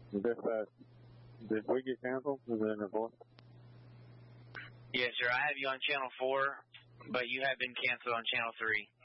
Dispatch, did we get canceled? Is it in the voice? Yes, sir. I have you on Channel 4, but you have been canceled on Channel 3.